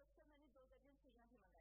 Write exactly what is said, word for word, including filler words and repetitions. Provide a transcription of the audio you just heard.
तब से मैंने दो दर्जन सुइयां भी मंगा